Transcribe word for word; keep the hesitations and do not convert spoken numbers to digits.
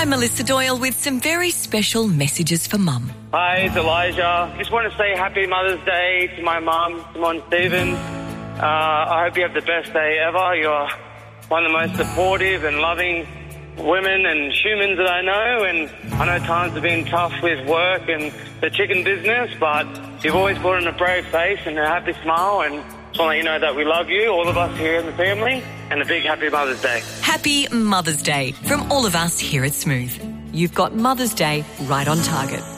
I'm Melissa Doyle with some very special messages for Mum. Hi, it's Elijah. Just want to say happy Mother's Day to my mum, Simone Stevens. Uh, I hope you have the best day ever. You're one of the most supportive and loving women and humans that I know, and I know times have been tough with work and the chicken business, but you've always put on a brave face and a happy smile, and just want to let you know that we love you, all of us here in the family, and a big happy Mother's Day. Happy Mother's Day from all of us here at Smooth. You've got Mother's Day right on target.